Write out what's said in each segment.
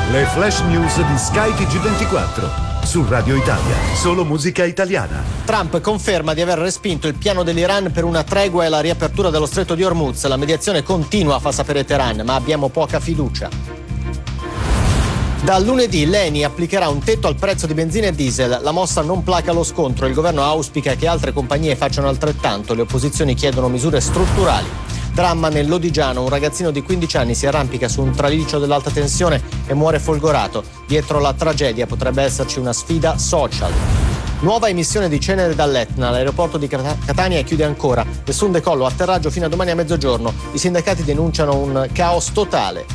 Le flash news di Sky TG24. Su Radio Italia, solo musica italiana. Trump conferma di aver respinto il piano dell'Iran per una tregua e la riapertura dello stretto di Hormuz. La mediazione continua, fa sapere Teheran, ma abbiamo poca fiducia. Da lunedì l'ENI applicherà un tetto al prezzo di benzina e diesel. La mossa non placa lo scontro. Il governo auspica che altre compagnie facciano altrettanto. Le opposizioni chiedono misure strutturali. Dramma nel Lodigiano, un ragazzino di 15 anni si arrampica su un traliccio dell'alta tensione e muore folgorato. Dietro la tragedia potrebbe esserci una sfida social. Nuova emissione di cenere dall'Etna, l'aeroporto di Catania chiude ancora. Nessun decollo, atterraggio fino a domani a mezzogiorno. I sindacati denunciano un caos totale.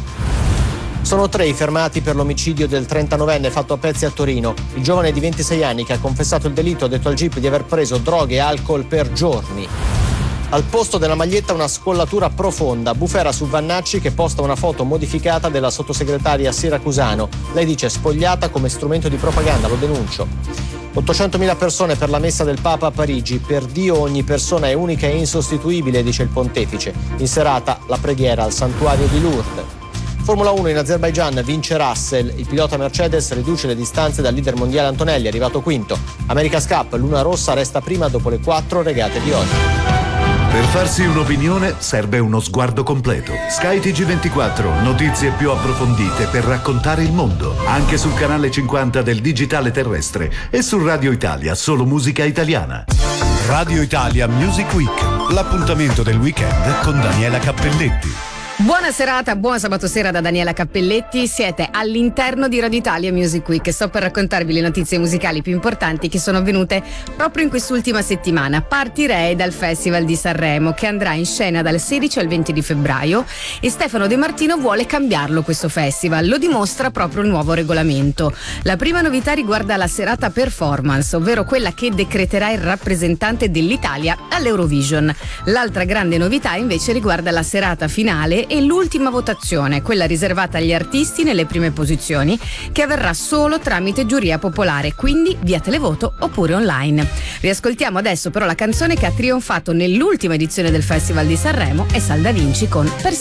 Sono 3 i fermati per l'omicidio del 39enne fatto a pezzi a Torino. Il giovane di 26 anni che ha confessato il delitto ha detto al GIP di aver preso droghe e alcol per giorni. Al posto della maglietta una scollatura profonda. Bufera su Vannacci che posta una foto modificata della sottosegretaria Siracusano. Lei dice spogliata come strumento di propaganda, lo denuncio. 800.000 persone per la messa del Papa a Parigi. Per Dio ogni persona è unica e insostituibile, dice il pontefice. In serata la preghiera al santuario di Lourdes. Formula 1 in Azerbaigian, vince Russell. Il pilota Mercedes riduce le distanze dal leader mondiale Antonelli, arrivato quinto. America's Cup, Luna Rossa resta prima dopo le 4 regate di oggi. Per farsi un'opinione serve uno sguardo completo. Sky TG24, notizie più approfondite per raccontare il mondo. Anche sul canale 50 del digitale terrestre e su Radio Italia, solo musica italiana. Radio Italia Music Week, l'appuntamento del weekend con Daniela Cappelletti. Buona serata, buon sabato sera da Daniela Cappelletti. Siete all'interno di Radio Italia Music Week e sto per raccontarvi le notizie musicali più importanti che sono avvenute proprio in quest'ultima settimana. Partirei dal Festival di Sanremo che andrà in scena dal 16 al 20 di febbraio e Stefano De Martino vuole cambiarlo questo festival. Lo dimostra proprio il nuovo regolamento. La prima novità riguarda la serata performance, ovvero quella che decreterà il rappresentante dell'Italia all'Eurovision. L'altra grande novità invece riguarda la serata finale e l'ultima votazione, quella riservata agli artisti nelle prime posizioni, che avverrà solo tramite giuria popolare, quindi via televoto oppure online. Riascoltiamo adesso però la canzone che ha trionfato nell'ultima edizione del Festival di Sanremo, è Sal Da Vinci con Per